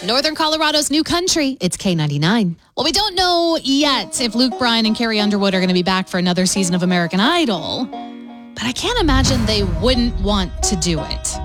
Northern Colorado's new country, it's K99. Well, we don't know yet if Luke Bryan and Carrie Underwood are going to be back for another season of American Idol, but I can't imagine they wouldn't want to do it.